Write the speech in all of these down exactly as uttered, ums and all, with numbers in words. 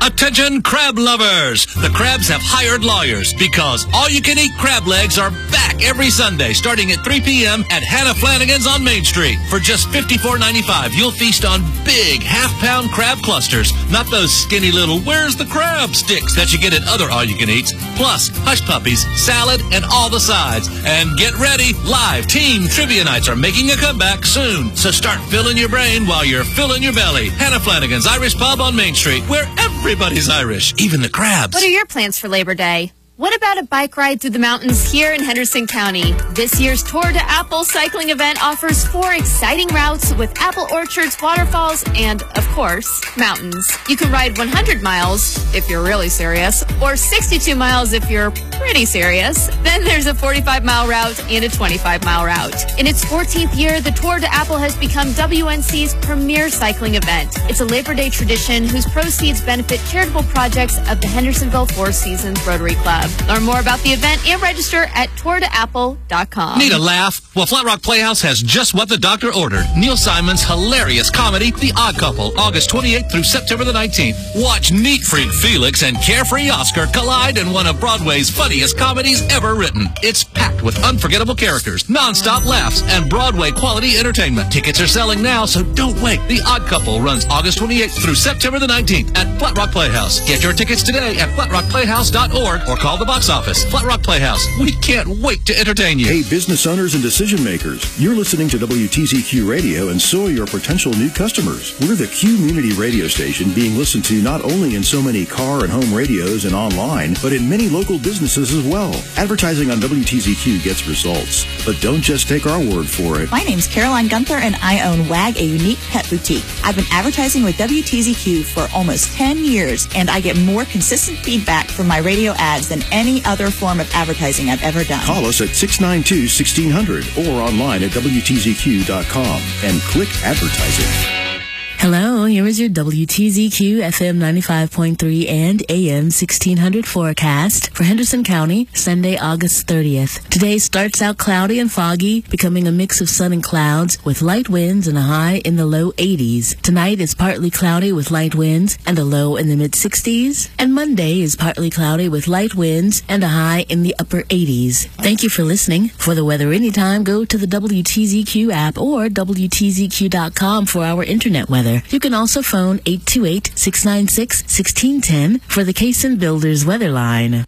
Attention crab lovers! The crabs have hired lawyers because all-you-can-eat crab legs are back every Sunday starting at three p.m. at Hannah Flanagan's on Main Street. For just fifty-four ninety-five, you'll feast on big half-pound crab clusters, not those skinny little where's the crab sticks that you get at other all-you-can-eats, plus hush puppies, salad, and all the sides. And get ready, live team trivia nights are making a comeback soon, so start filling your brain while you're filling your belly. Hannah Flanagan's Irish Pub on Main Street, where everybody's Irish, even the crabs. What are your plans for Labor Day? What about a bike ride through the mountains here in Henderson County? This year's Tour de Apple cycling event offers four exciting routes with apple orchards, waterfalls, and, of course, mountains. You can ride one hundred miles, if you're really serious, or sixty-two miles if you're pretty serious. Then there's a forty-five mile route and a twenty-five mile route. In its fourteenth year, the Tour de Apple has become W N C's premier cycling event. It's a Labor Day tradition whose proceeds benefit charitable projects of the Hendersonville Four Seasons Rotary Club. Learn more about the event and register at tour de apple dot com. Need a laugh? Well, Flat Rock Playhouse has just what the doctor ordered. Neil Simon's hilarious comedy, The Odd Couple, August twenty-eighth through September the nineteenth. Watch Neat Freak Felix and Carefree Oscar collide in one of Broadway's funniest comedies ever written. It's packed with unforgettable characters, non-stop laughs, and Broadway quality entertainment. Tickets are selling now, so don't wait. The Odd Couple runs August twenty-eighth through September the nineteenth at Flat Rock Playhouse. Get your tickets today at flat rock playhouse dot org or call the box office. Flat Rock Playhouse. We can't wait to entertain you. Hey, business owners and decision makers. You're listening to W T Z Q Radio, and so are your potential new customers. We're the community radio station being listened to not only in so many car and home radios and online, but in many local businesses as well. Advertising on W T Z Q gets results, but don't just take our word for it. My name's Caroline Gunther, and I own WAG, a unique pet boutique. I've been advertising with W T Z Q for almost ten years, and I get more consistent feedback from my radio ads than any other form of advertising I've ever done. Call us at six nine two, one six zero zero or online at W T Z Q dot com and click advertising. Hello, here is your W T Z Q F M ninety-five point three and A M sixteen hundred forecast for Henderson County, Sunday, August thirtieth. Today starts out cloudy and foggy, becoming a mix of sun and clouds with light winds and a high in the low eighties. Tonight is partly cloudy with light winds and a low in the mid-sixties. And Monday is partly cloudy with light winds and a high in the upper eighties. Thank you for listening. For the weather anytime, go to the W T Z Q app or W T Z Q dot com for our internet weather. You can also phone eight two eight, six nine six, one six one zero for the Cason Builders weather line.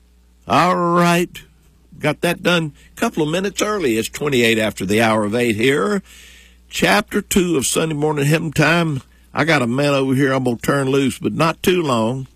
All right. Got that done a couple of minutes early. It's twenty-eight after the hour of eight here. Chapter two of Sunday Morning Hymn Time. I got a man over here I'm going to turn loose, but not too long.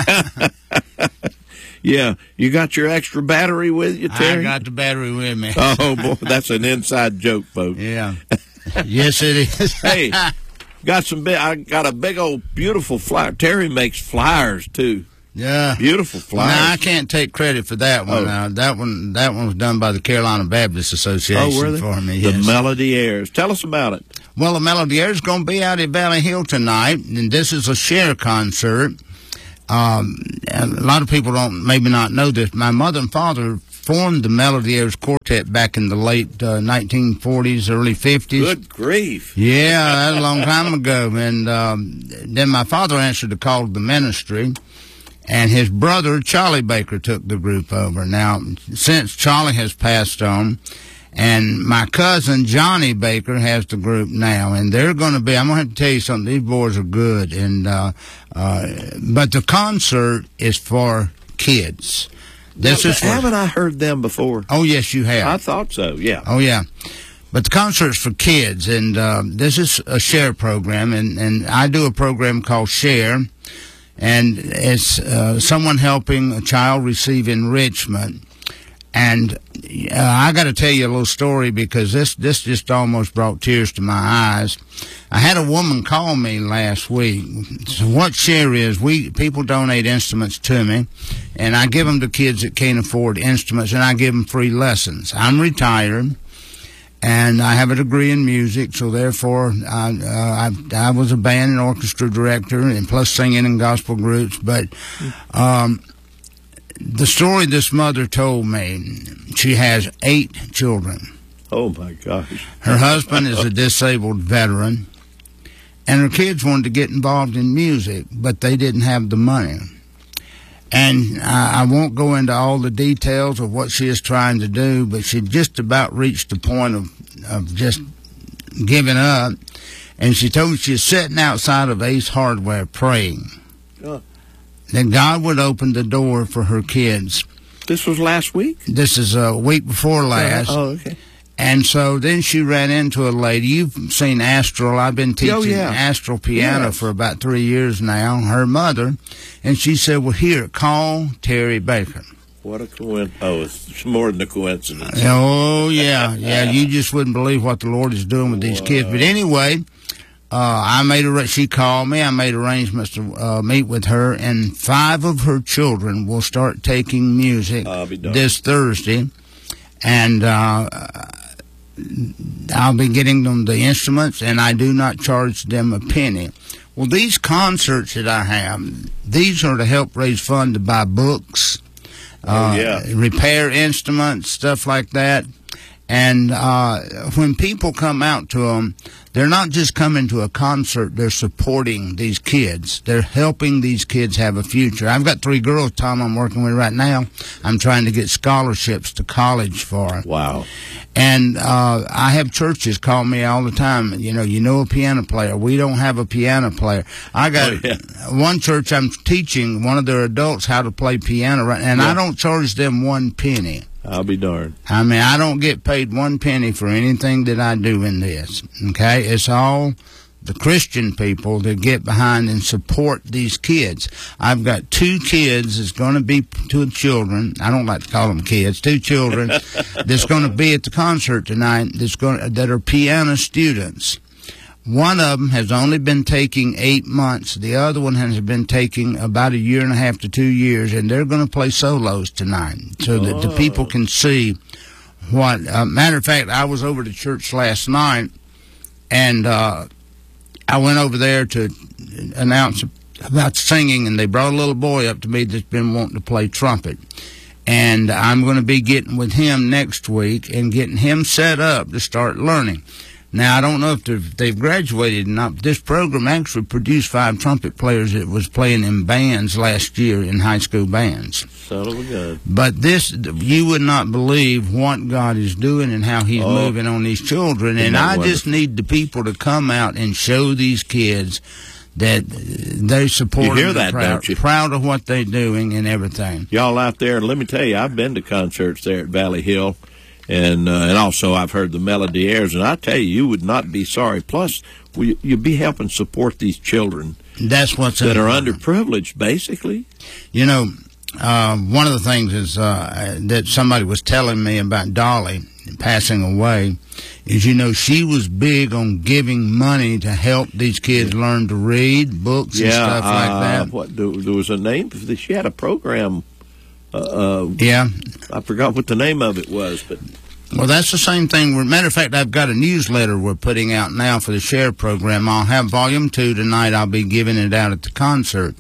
Yeah. You got your extra battery with you, Terry? I got the battery with me. Oh, boy. That's an inside joke, folks. Yeah. Yes, it is. Hey. Got some big, I got a big old beautiful flyer. Terry makes flyers too. Yeah, beautiful flyers. No, I can't take credit for that one. Oh. Uh, that one, that one was done by the Carolina Baptist Association oh, were they? for me. The yes. Melody Airs. Tell us about it. Well, the Melody Airs is going to be out at Valley Hill tonight, and this is a share concert. Um, a lot of people don't, maybe not know this. My mother and father formed the Melody Airs Quartet back in the late uh, nineteen forties, early fifties. Good grief. Yeah, that's a long time ago. And um, then my father answered the call to the ministry, and his brother, Charlie Baker, took the group over. Now, since Charlie has passed on, and my cousin, Johnny Baker, has the group now, and they're going to be, I'm going to have to tell you something, these boys are good. And uh, uh, but the concert is for kids. This now, is for, haven't I heard them before? Oh, yes, you have. I thought so, yeah. Oh, yeah. But the concert's for kids, and uh, this is a share program, and, and I do a program called Share, and it's uh, someone helping a child receive enrichment. And uh, I got to tell you a little story because this, this just almost brought tears to my eyes. I had a woman call me last week. So what Share is, we people donate instruments to me, and I give them to kids that can't afford instruments, and I give them free lessons. I'm retired, and I have a degree in music, so therefore I, uh, I, I was a band and orchestra director, and plus singing in gospel groups. But um, the story this mother told me, she has eight children. Oh, my gosh. Her husband is a disabled veteran, and her kids wanted to get involved in music, but they didn't have the money. And I, I won't go into all the details of what she is trying to do, but she just about reached the point of, of just giving up. And she told me she was sitting outside of Ace Hardware praying Oh. that God would open the door for her kids. This was last week? This is a week before last. Oh, okay. And so then she ran into a lady. You've seen Astral. I've been teaching Oh, yeah. Astral piano Yes. for about three years now, her mother. And she said, well, here, call Terry Baker. What a coincidence. Oh, it's more than a coincidence. Oh, yeah. Yeah, you just wouldn't believe what the Lord is doing with these kids. But anyway, uh, I made a, she called me. I made arrangements to uh, meet with her. And five of her children will start taking music I'll be darned. this Thursday. And uh, I'll be getting them the instruments, and I do not charge them a penny. Well, these concerts that I have, these are to help raise funds to buy books, Oh, uh, yeah. repair instruments, stuff like that. And uh, when people come out to them, they're not just coming to a concert, they're supporting these kids. They're helping these kids have a future. I've got three girls, Tom, I'm working with right now. I'm trying to get scholarships to college for. Wow. And uh, I have churches call me all the time. You know, you know a piano player. We don't have a piano player. I got Oh, yeah. one church I'm teaching one of their adults how to play piano, right, and Yeah. I don't charge them one penny. I'll be darned. I mean, I don't get paid one penny for anything that I do in this, okay? It's all the Christian people that get behind and support these kids. I've got two kids that's going to be, two children, I don't like to call them kids, two children that's going to be at the concert tonight that's going that are piano students. One of them has only been taking eight months. The other one has been taking about a year and a half to two years, and they're going to play solos tonight so that the people can see what. Uh, matter of fact, I was over to church last night, and uh, I went over there to announce about singing, and they brought a little boy up to me that's been wanting to play trumpet. And I'm going to be getting with him next week and getting him set up to start learning. Now, I don't know if they've, they've graduated or not, but this program actually produced five trumpet players that was playing in bands last year, in high school bands. Son of a gun. But this, you would not believe what God is doing and how He's Oh. moving on these children. Isn't And that I wonderful? just need the people to come out and show these kids that they support You hear them, that, proud, don't you? proud of what they're doing and everything. Y'all out there, let me tell you, I've been to concerts there at Valley Hill, and uh, and also I've heard the Melody Airs, and I tell you, you would not be sorry. Plus, we, you'd be helping support these children That's what's that are important. underprivileged, basically. You know, uh, one of the things is uh, that somebody was telling me about Dolly passing away is, you know, she was big on giving money to help these kids learn to read books and Yeah, stuff like uh, that. What there, there was a name for this. She had a program. Uh, uh, Yeah. I forgot what the name of it was, but Well, that's the same thing. Matter of fact, I've got a newsletter we're putting out now for the Share program. I'll have volume two tonight. I'll be giving it out at the concert.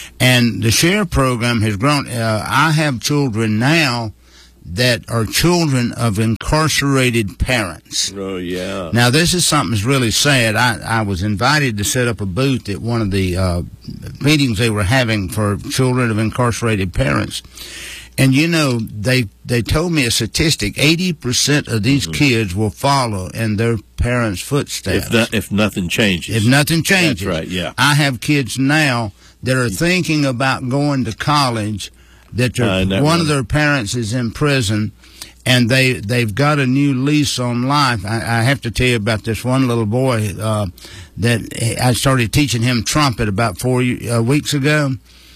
And the Share program has grown. Uh, I have children now that are children of incarcerated parents. oh yeah, Now, this is something that's really sad. I, I was invited to set up a booth at one of the uh, meetings they were having for children of incarcerated parents. And, you know, they they told me a statistic. eighty percent of these kids will follow in their parents' footsteps. if that, if nothing changes, If nothing changes. That's right, yeah. I have kids now that are thinking about going to college, that they're- Uh, that one one. of their parents is in prison, and they, they've got a new lease on life. I, I have to tell you about this one little boy uh, that I started teaching him trumpet about four uh, weeks ago.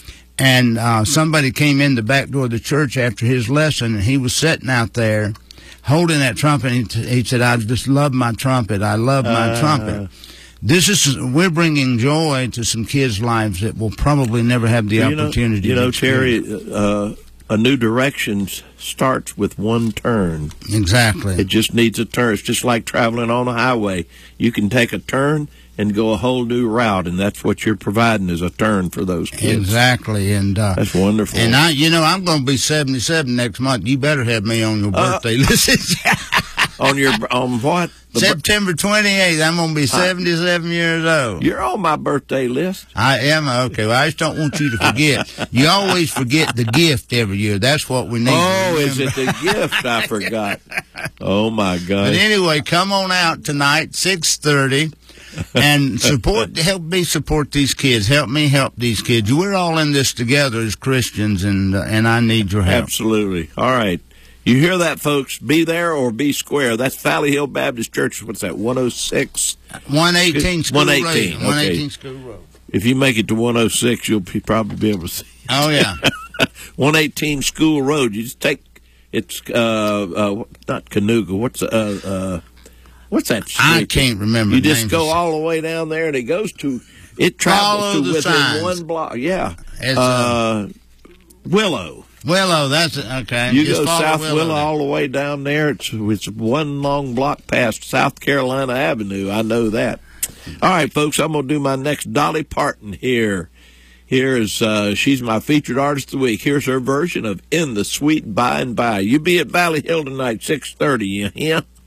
And uh, somebody came in the back door of the church after his lesson, and he was sitting out there holding that trumpet. And he, he said, I just love my trumpet. I love my Uh. trumpet. This is, we're bringing joy to some kids' lives that will probably never have the you know, opportunity you to know, experience. Terry, uh, a new direction starts with one turn. Exactly. It just needs a turn. It's just like traveling on a highway. You can take a turn and go a whole new route, and that's what you're providing is a turn for those kids. Exactly. And uh, That's wonderful. and I, you know, I'm going to be seventy-seven next month. You better have me on your Uh, birthday list. on your on what? September twenty-eighth, I'm going to be seventy-seven I, years old. You're on my birthday list. I am? Okay, well, I just don't want you to forget. You always forget the gift every year. That's what we need. Oh, is it the gift I forgot? Oh, my God. But anyway, come on out tonight, six thirty. And support, help me support these kids. Help me help these kids. We're all in this together as Christians, and uh, and I need your help. Absolutely. All right. You hear that, folks? Be there or be square. That's Valley Hill Baptist Church. What's that, one oh six? one eighteen School one eighteen, Road. one eighteen okay. School Road. If you make it to one oh six, you'll be, probably be able to see it. Oh, yeah. one eighteen School Road. You just take, it's uh, uh, not Canoga. What's, uh, uh, what's that street? I can't remember. You just go all the way down there, and it goes to, it travels to within signs. one block. Yeah. It's, uh, uh, Willow. Willow, that's it. Okay. You just go South Willow, Willow all the way down there. It's, it's one long block past South Carolina Avenue. I know that. All right, folks, I'm going to do my next Dolly Parton here. Here is, uh, she's my featured artist of the week. Here's her version of In the Sweet By and By. You be at Valley Hill tonight, six thirty, you hear?